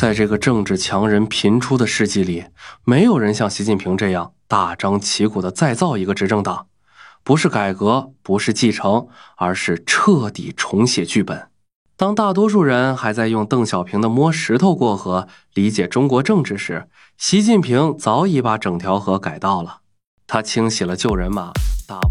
在这个政治强人频出的世纪里，没有人像习近平这样大张旗鼓地再造一个执政党，不是改革，不是继承，而是彻底重写剧本。当大多数人还在用邓小平的摸石头过河理解中国政治时，习近平早已把整条河改道了。他清洗了旧人马，